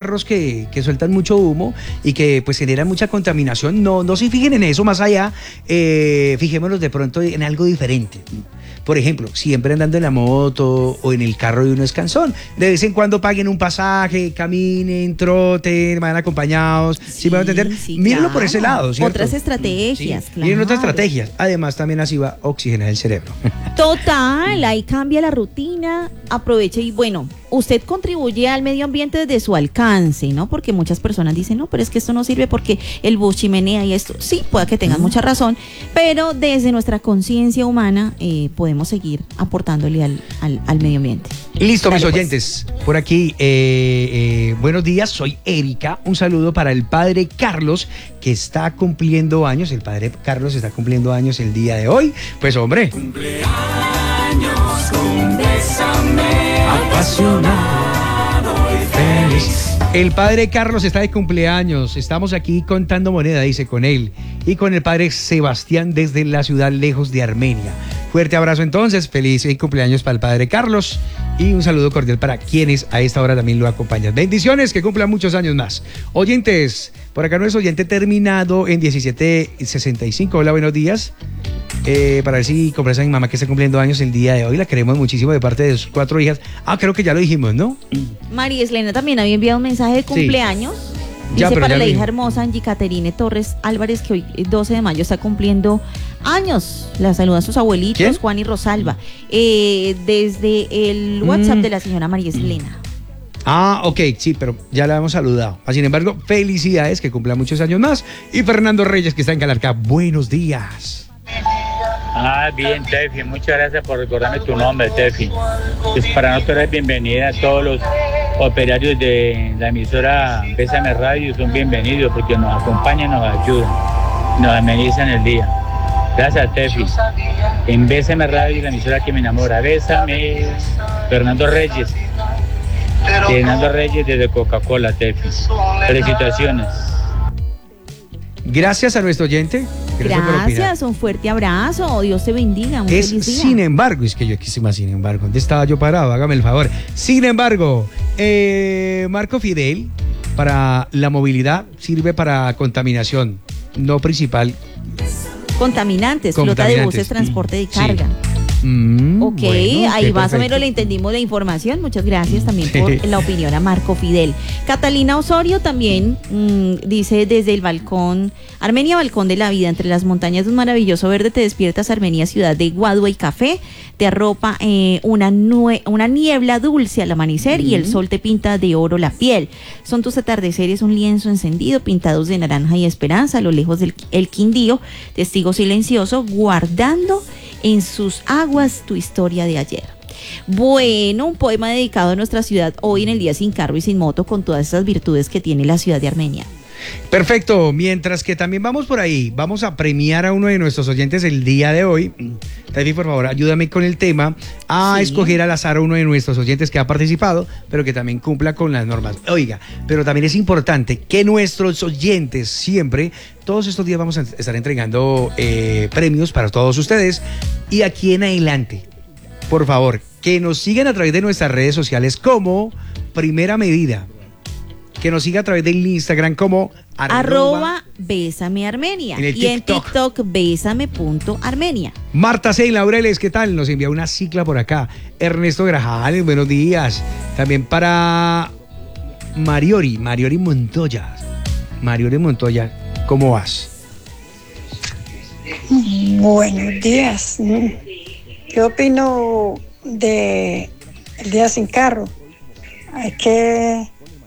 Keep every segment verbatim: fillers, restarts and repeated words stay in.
carros que, que sueltan mucho humo y que pues generan mucha contaminación, no, no se fijen en eso más allá, eh, fijémonos de pronto en algo diferente. Por ejemplo, siempre andando en la moto o en el carro de uno es cansón. De vez en cuando paguen un pasaje, caminen, troten, vayan acompañados. ¿Sí, ¿sí me van a entender? Sí, Mírenlo claro. por ese lado, ¿cierto? Otras estrategias, sí. claro. Miren otras estrategias. Además, también así va a oxigenar el cerebro. Total, ahí cambia la rutina, aproveche y bueno, usted contribuye al medio ambiente desde su alcance, ¿no? Porque muchas personas dicen, no, pero es que esto no sirve porque el bus chimenea y esto. Sí, puede que tengan mm. mucha razón, pero desde nuestra conciencia humana eh, podemos seguir aportándole al, al, al medio ambiente. Listo, Dale, mis pues. oyentes, por aquí, eh, eh, buenos días, soy Erika, un saludo para el padre Carlos, que está cumpliendo años, el padre Carlos está cumpliendo años el día de hoy, pues hombre. Cumpleaños, con bésame, apasionado y feliz. El padre Carlos está de cumpleaños, estamos aquí contando moneda, dice, con él, y con el padre Sebastián desde la ciudad lejos de Armenia. Fuerte abrazo entonces, feliz cumpleaños para el padre Carlos y un saludo cordial para quienes a esta hora también lo acompañan. Bendiciones, que cumplan muchos años más. Oyentes, por acá nuestro oyente terminado en diecisiete sesenta y cinco. Hola, buenos días. Eh, para ver si complace a mi mamá que está cumpliendo años el día de hoy. La queremos muchísimo de parte de sus cuatro hijas. Ah, creo que ya lo dijimos, ¿no? María Eslena también había enviado un mensaje de cumpleaños. Sí. Dice Ya, para la vi. hija hermosa Angie Caterine Torres Álvarez, que hoy doce de mayo está cumpliendo años. La saludan sus abuelitos, ¿quién? Juan y Rosalba, eh, desde el WhatsApp mm. de la señora María Eslena. Ah, ok, sí, pero ya la hemos saludado. Sin embargo, felicidades, que cumpla muchos años más. Y Fernando Reyes, que está en Calarcá, buenos días. Ah, bien, Tefi, muchas gracias por recordarme tu nombre, Tefi. Pues para nosotros es bienvenida a todos los operarios de la emisora Bésame Radio, son bienvenidos porque nos acompañan, nos ayudan, nos amenizan el día. Gracias, Tefi. En Bésame Radio, la emisora que me enamora. Bésame, Fernando Reyes. Fernando Reyes desde Coca-Cola, Tefi. Felicitaciones. Gracias a nuestro oyente. Gracias, Gracias un fuerte abrazo. Dios te bendiga. Un es feliz día. Sin embargo, es que yo quise más sin embargo. ¿Dónde estaba yo parado? Hágame el favor. Sin embargo, eh, Marco Fidel, para la movilidad, sirve para contaminación, no principal. Contaminantes, flota de buses, transporte de carga. Sí. Mm, ok, bueno, ahí más perfecto. o menos le entendimos la información. Muchas gracias también por la opinión a Marco Fidel. Catalina Osorio también mmm, dice desde el balcón, Armenia, balcón de la vida, entre las montañas de un maravilloso verde te despiertas, Armenia, ciudad de guadua y café, te arropa eh, una, nue- una niebla dulce al amanecer mm. y el sol te pinta de oro la piel. Son tus atardeceres un lienzo encendido, pintados de naranja y esperanza, a lo lejos del el Quindío, testigo silencioso, guardando en sus aguas tu historia de ayer. Bueno, un poema dedicado a nuestra ciudad hoy en el día sin carro y sin moto, con todas esas virtudes que tiene la ciudad de Armenia. Perfecto, mientras que también vamos por ahí, vamos a premiar a uno de nuestros oyentes el día de hoy. Tafi, por favor, ayúdame con el tema, a sí. escoger al azar a uno de nuestros oyentes que ha participado, pero que también cumpla con las normas. Oiga, pero también es importante que nuestros oyentes siempre, todos estos días vamos a estar entregando eh, premios para todos ustedes, y aquí en adelante, por favor, que nos sigan a través de nuestras redes sociales como Primera Medida. Que nos siga a través del Instagram como arroba, arroba Bésame Armenia. En y en TikTok Bésame punto Armenia. Marta C. Laureles, ¿qué tal? Nos envía una cicla por acá. Ernesto Grajales, buenos días. También para Mariori, Mariori Montoya. Mariori Montoya, ¿cómo vas? Buenos días. ¿Qué opino de el día sin carro? Hay que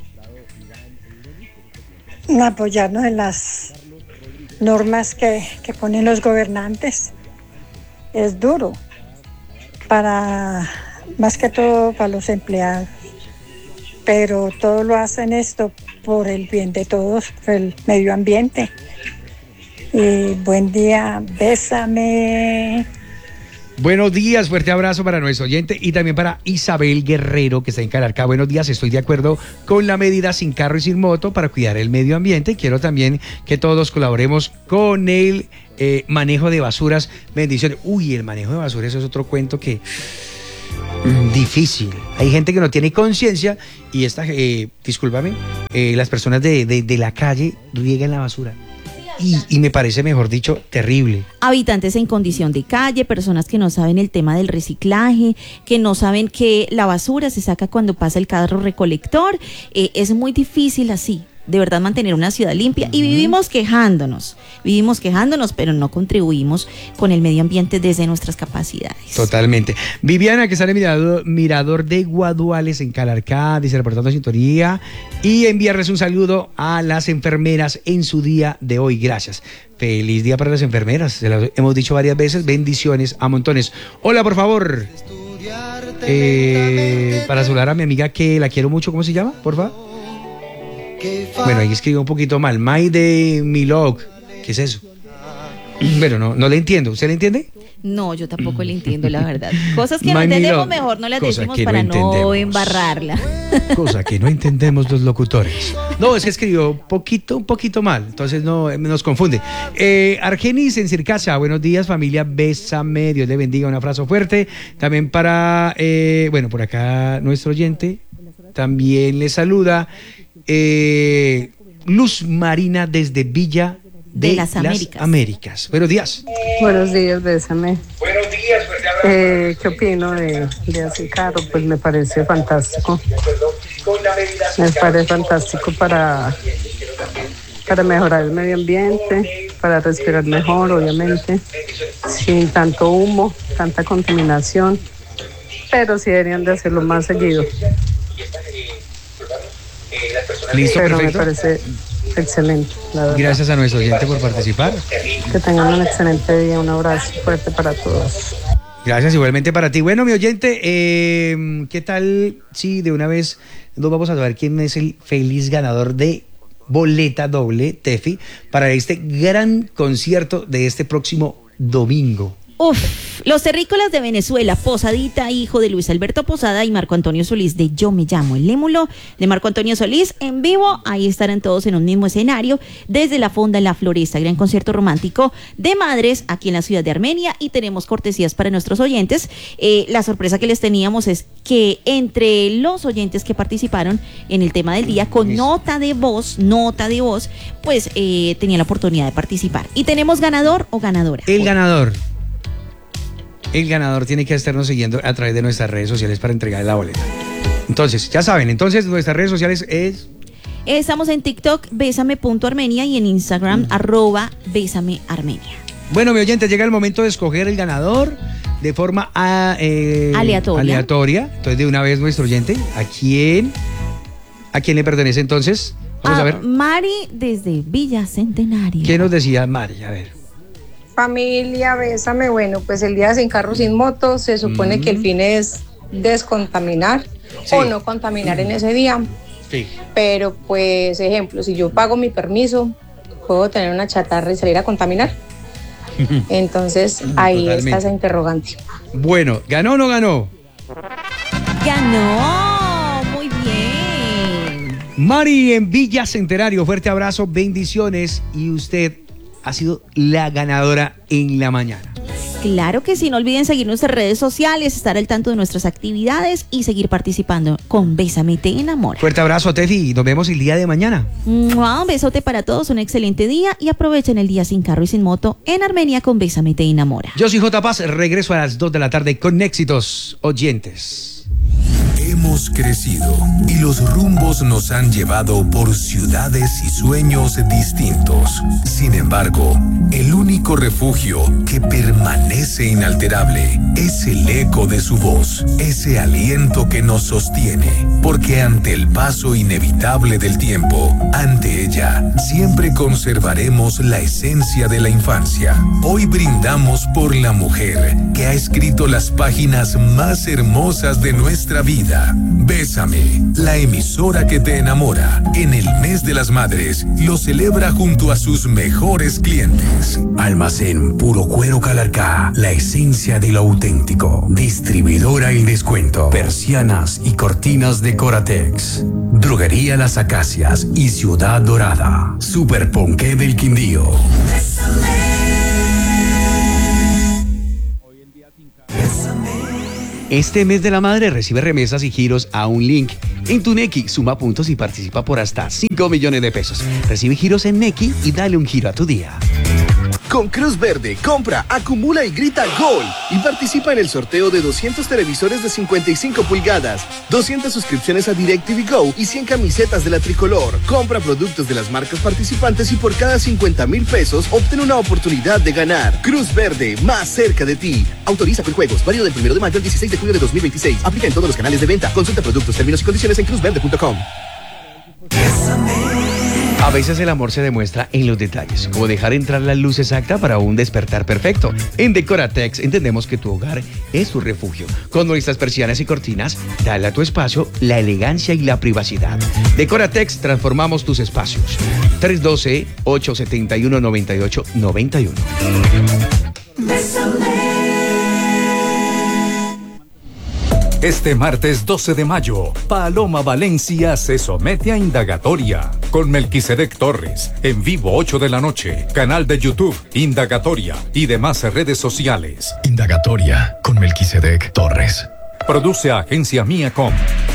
apoyarnos en las normas que, que ponen los gobernantes. Es duro para, más que todo para los empleados, pero todo lo hacen esto por el bien de todos, por el medio ambiente. Y buen día, bésame. Buenos días, fuerte abrazo para nuestro oyente y también para Isabel Guerrero, que está en Calarcá. Buenos días, estoy de acuerdo con la medida sin carro y sin moto para cuidar el medio ambiente. Quiero también que todos colaboremos con el eh, manejo de basuras. Bendiciones. Uy, el manejo de basuras es otro cuento que difícil. Hay gente que no tiene conciencia y esta, eh, discúlpame, eh, las personas de, de, de la calle riegan la basura. Y, y me parece, mejor dicho, terrible. Habitantes en condición de calle, personas que no saben el tema del reciclaje, que no saben que la basura se saca cuando pasa el carro recolector. Eh, es muy difícil así, de verdad, mantener una ciudad limpia. Y vivimos quejándonos, vivimos quejándonos, pero no contribuimos con el medio ambiente desde nuestras capacidades. Totalmente. Viviana, que sale mirador, mirador de Guaduales en Calarcá, dice reportando sintonía, y enviarles un saludo a las enfermeras en su día de hoy. Gracias. Feliz día para las enfermeras, se lo hemos dicho varias veces. Bendiciones a montones. Hola, por favor. Eh, para saludar a mi amiga que la quiero mucho, ¿cómo se llama? Por favor. Bueno, ahí escribió un poquito mal. My de Milog. ¿Qué es eso? Bueno, no, no le entiendo. ¿Usted le entiende? No, yo tampoco le entiendo, la verdad. Cosas que no My entendemos, Milog. mejor no las Cosa decimos que para no no entendemos. embarrarla. Cosa que no entendemos los locutores. No, es que escribió poquito, un poquito mal, entonces no nos confunde. Eh, Argenis en Circasa, buenos días, familia, bésame, Dios le bendiga, un abrazo fuerte. También para, eh, bueno, por acá nuestro oyente también le saluda. Eh, Luz Marina desde Villa de, De las Américas. las Américas. Buenos días. Buenos días, bésame. Buenos días. Eh, ¿Qué opino de, de hacer carro? Pues me parece fantástico. Me parece fantástico para, para mejorar el medio ambiente, para respirar mejor, obviamente, sin tanto humo, tanta contaminación, pero sí deberían de hacerlo más seguido. Listo, Pero perfecto. me parece excelente, la verdad. Gracias a nuestro oyente por participar. Que tengan un excelente día, un abrazo fuerte para todos. Gracias, igualmente para ti. Bueno, mi oyente, eh, ¿qué tal si de una vez nos vamos a saber quién es el feliz ganador de boleta doble, Tefi, para este gran concierto de este próximo domingo? Uf, los terrícolas de Venezuela, Posadita, hijo de Luis Alberto Posada y Marco Antonio Solís de Yo Me Llamo el Lémulo, de Marco Antonio Solís en vivo. Ahí estarán todos en un mismo escenario, desde la Fonda en la Floresta, gran concierto romántico de madres aquí en la ciudad de Armenia. Y tenemos cortesías para nuestros oyentes. Eh, la sorpresa que les teníamos es que entre los oyentes que participaron en el tema del día con nota de voz, nota de voz, pues eh, tenían la oportunidad de participar. Y tenemos ganador o ganadora. El ganador. El ganador tiene que estarnos siguiendo a través de nuestras redes sociales para entregar la boleta. Entonces, ya saben, entonces nuestras redes sociales es... Estamos en TikTok, bésame punto armenia, y en Instagram, mm. arroba bésame armenia. Bueno, mi oyente, llega el momento de escoger el ganador de forma a, eh, aleatoria. aleatoria. Entonces, de una vez, nuestro oyente, ¿a quién, a quién le pertenece entonces? Vamos a, a ver. Mari desde Villa Centenario. ¿Qué nos decía Mari? A ver. Familia, bésame. Bueno, pues el día sin carro, sin moto, se supone mm. que el fin es descontaminar, sí, o no contaminar mm. en ese día. Sí. Pero pues, ejemplo, si yo pago mi permiso, puedo tener una chatarra y salir a contaminar. Entonces, ahí Totalmente. Está esa interrogante. Bueno, ¿ganó o no ganó? Ganó, muy bien. Mari en Villa Centenario, fuerte abrazo, bendiciones, y usted ha sido la ganadora en la mañana. Claro que sí, no olviden seguir nuestras redes sociales, estar al tanto de nuestras actividades y seguir participando con Bésame Te Enamora. Fuerte abrazo, Tefi, nos vemos el día de mañana. Un besote para todos, un excelente día y aprovechen el día sin carro y sin moto en Armenia con Bésame Te Enamora. Yo soy J Paz, regreso a las dos de la tarde con éxitos oyentes. Hemos crecido y los rumbos nos han llevado por ciudades y sueños distintos. Sin embargo, el único refugio que permanece inalterable es el eco de su voz, ese aliento que nos sostiene, porque ante el paso inevitable del tiempo, ante ella, siempre conservaremos la esencia de la infancia. Hoy brindamos por la mujer que ha escrito las páginas más hermosas de nuestra vida. Bésame, la emisora que te enamora, en el mes de las madres, lo celebra junto a sus mejores clientes. Almacén Puro Cuero Calarcá, la esencia de lo auténtico. Distribuidora El Descuento, persianas y cortinas de Coratex. Droguería Las Acacias y Ciudad Dorada. Super Ponqué del Quindío. Bésame. Este mes de la madre recibe remesas y giros a un link en tu Nequi. Suma puntos y participa por hasta cinco millones de pesos. Recibe giros en Nequi y dale un giro a tu día. Con Cruz Verde, compra, acumula y grita gol. Y participa en el sorteo de doscientos televisores de cincuenta y cinco pulgadas, doscientas suscripciones a DirecTV Go y cien camisetas de la tricolor. Compra productos de las marcas participantes y por cada cincuenta mil pesos obtén una oportunidad de ganar. Cruz Verde, más cerca de ti. Autoriza con juegos, válido del primero de mayo al dieciséis de julio de dos mil veintiséis. Aplica en todos los canales de venta. Consulta productos, términos y condiciones en cruz verde punto com. A veces el amor se demuestra en los detalles, como dejar entrar la luz exacta para un despertar perfecto. En Decoratex entendemos que tu hogar es tu refugio. Con nuestras persianas y cortinas, dale a tu espacio la elegancia y la privacidad. Decoratex, transformamos tus espacios. tres uno dos, ocho siete uno, nueve ocho nueve uno. Este martes doce de mayo, Paloma Valencia se somete a indagatoria con Melquisedec Torres, en vivo ocho de la noche, canal de YouTube, Indagatoria y demás redes sociales. Indagatoria con Melquisedec Torres. Produce Agencia Miacom.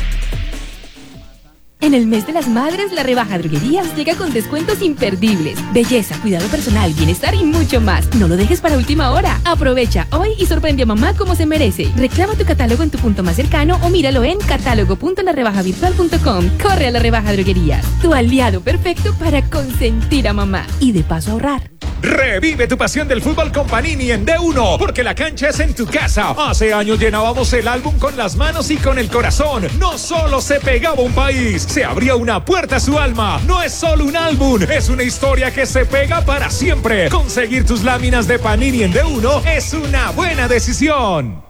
En el mes de las madres, la rebaja Droguerías llega con descuentos imperdibles. Belleza, cuidado personal, bienestar y mucho más. No lo dejes para última hora. Aprovecha hoy y sorprende a mamá como se merece. Reclama tu catálogo en tu punto más cercano o míralo en catálogo punto la rebaja virtual punto com. Corre a la rebaja Droguerías, tu aliado perfecto para consentir a mamá y de paso ahorrar. Revive tu pasión del fútbol con Panini en D uno, porque la cancha es en tu casa. Hace años llenábamos el álbum con las manos y con el corazón. No solo se pegaba un país, se abría una puerta a su alma. No es solo un álbum, es una historia que se pega para siempre. Conseguir tus láminas de Panini en D uno es una buena decisión.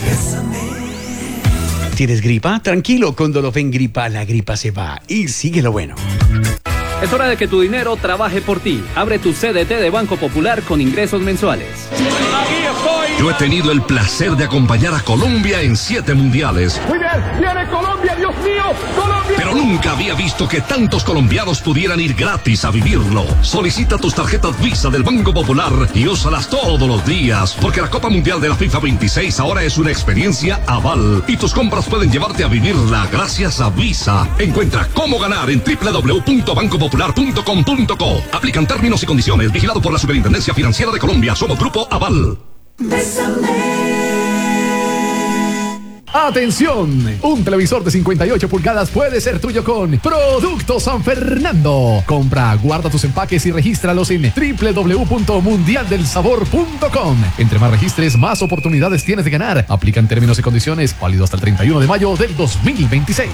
¿Tienes gripa? Tranquilo, con Dolofen Gripa la gripa se va y sigue lo bueno. Es hora de que tu dinero trabaje por ti. Abre tu C D T de Banco Popular con ingresos mensuales. Yo he tenido el placer de acompañar a Colombia en siete mundiales. Muy bien, viene Colombia, Dios mío, Colombia. Pero nunca había visto que tantos colombianos pudieran ir gratis a vivirlo. Solicita tus tarjetas Visa del Banco Popular y úsalas todos los días, porque la Copa Mundial de la FIFA veintiséis ahora es una experiencia aval y tus compras pueden llevarte a vivirla gracias a Visa. Encuentra cómo ganar en doble u doble u doble u punto banco popular punto com punto co. Aplican términos y condiciones. Vigilado por la Superintendencia Financiera de Colombia. Somos Grupo Aval. ¡Atención! Un televisor de cincuenta y ocho pulgadas puede ser tuyo con Producto San Fernando. Compra, guarda tus empaques y regístralos en doble u doble u doble u punto mundial del sabor punto com. Entre más registres, más oportunidades tienes de ganar. Aplican términos y condiciones. Válido hasta el treinta y uno de mayo del dos mil veintiséis.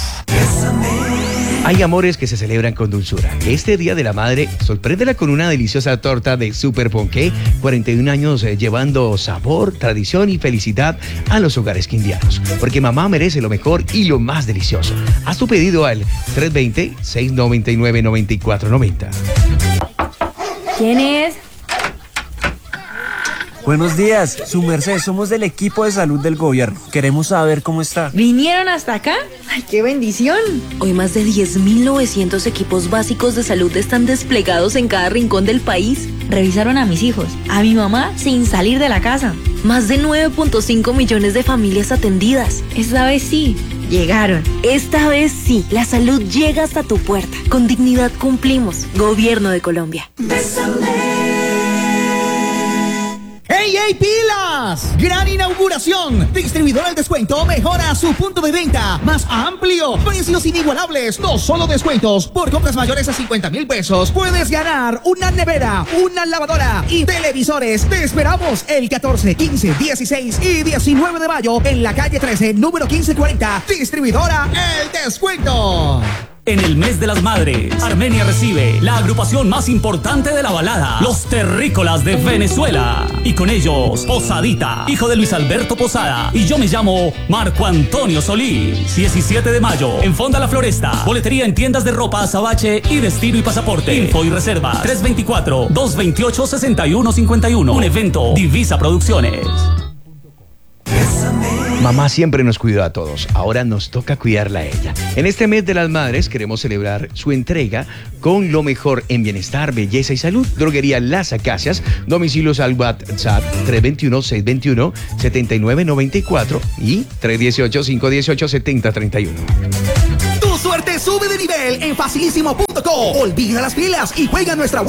Hay amores que se celebran con dulzura. Este Día de la Madre, sorpréndela con una deliciosa torta de Super Ponqué. cuarenta y un años eh, llevando sabor, tradición y felicidad a los hogares quindianos. Porque mamá merece lo mejor y lo más delicioso. Haz tu pedido al tres dos cero, seis nueve nueve, nueve cuatro nueve cero. ¿Quién es? Buenos días, su merced, somos del equipo de salud del gobierno. Queremos saber cómo está. ¿Vinieron hasta acá? ¡Ay, qué bendición! Hoy más de diez mil novecientos equipos básicos de salud están desplegados en cada rincón del país. Revisaron a mis hijos, a mi mamá, sin salir de la casa. Más de nueve punto cinco millones de familias atendidas. Esta vez sí, llegaron. Esta vez sí, la salud llega hasta tu puerta. Con dignidad cumplimos. Gobierno de Colombia. ¡Ey, ey, pilas! ¡Gran inauguración! Distribuidor al descuento mejora su punto de venta más amplio. Precios inigualables, no solo descuentos. Por compras mayores a cincuenta mil pesos puedes ganar una nevera, una lavadora y televisores. Te esperamos el catorce, quince, dieciséis y diecinueve de mayo en la calle trece, número quince cuarenta. Distribuidora El Descuento. En el mes de las madres, Armenia recibe la agrupación más importante de la balada, los Terrícolas de Venezuela. Y con ellos, Posadita, hijo de Luis Alberto Posada. Y yo me llamo Marco Antonio Solís. diecisiete de mayo, en Fonda La Floresta. Boletería en tiendas de ropa Azabache y Destino y Pasaporte. Info y reserva tres dos cuatro, dos dos ocho, seis uno cinco uno. Un evento Divisa Producciones. Mamá siempre nos cuidó a todos, ahora nos toca cuidarla a ella. En este mes de las madres queremos celebrar su entrega con lo mejor en bienestar, belleza y salud. Droguería Las Acacias, domicilios al WhatsApp tres dos uno, seis dos uno, siete nueve nueve cuatro y tres uno ocho, cinco uno ocho, siete cero tres uno. Tu suerte sube de nivel en facilísimo punto com. Olvida las pilas y juega nuestra